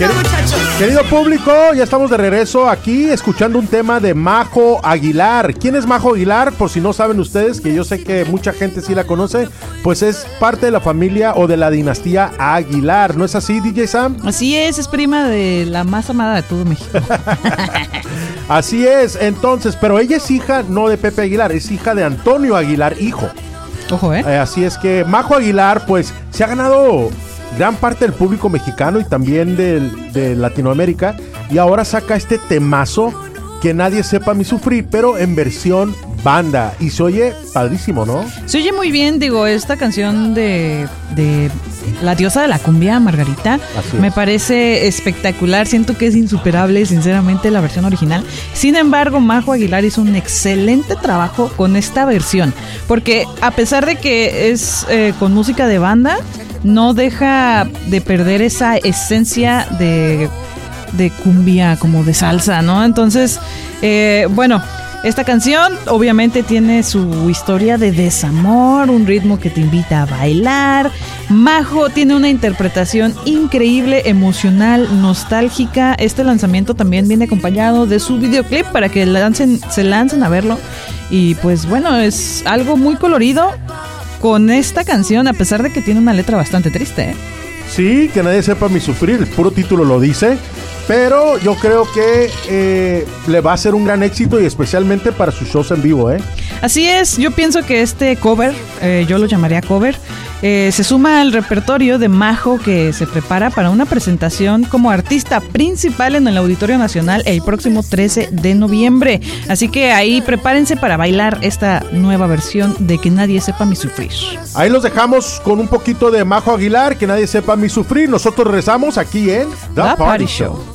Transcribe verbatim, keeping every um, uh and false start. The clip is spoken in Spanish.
Querido, muchachos. querido público, ya estamos de regreso aquí escuchando un tema de Majo Aguilar. ¿Quién es Majo Aguilar? Por si no saben ustedes, que yo sé que mucha gente sí la conoce, pues es parte de la familia o de la dinastía Aguilar. ¿No es así, D J Sam? Así es, es prima de la más amada de todo México. Así es, entonces, pero ella es hija no de Pepe Aguilar, es hija de Antonio Aguilar, hijo. Ojo, ¿eh? Eh, así es que Majo Aguilar, pues, se ha ganado gran parte del público mexicano y también del, de Latinoamérica, y ahora saca este temazo, Que Nadie Sepa Mi Sufrir, pero en versión banda, y se oye padrísimo, ¿no? Se oye muy bien, digo, esta canción de, de la diosa de la cumbia, Margarita, me parece espectacular, siento que es insuperable, sinceramente, la versión original. Sin embargo, Majo Aguilar hizo un excelente trabajo con esta versión, porque a pesar de que es eh, con música de banda, no deja de perder esa esencia de, de cumbia, como de salsa, ¿no? Entonces, eh, bueno... Esta canción obviamente tiene su historia de desamor, un ritmo que te invita a bailar. Majo tiene una interpretación increíble, emocional, nostálgica. Este lanzamiento también viene acompañado de su videoclip para que lancen, se lancen a verlo. Y pues bueno, es algo muy colorido con esta canción, a pesar de que tiene una letra bastante triste, ¿eh? Sí, Que Nadie Sepa Mi Sufrir, el puro título lo dice. Pero yo creo que eh, le va a ser un gran éxito y especialmente para sus shows en vivo, ¿eh? Así es, yo pienso que este cover, eh, yo lo llamaría cover, eh, se suma al repertorio de Majo que se prepara para una presentación como artista principal en el Auditorio Nacional el próximo trece de noviembre. Así que ahí prepárense para bailar esta nueva versión de Que Nadie Sepa Mi Sufrir. Ahí los dejamos con un poquito de Majo Aguilar, Que Nadie Sepa Mi Sufrir. Nosotros regresamos aquí en The, The Party, Party Show.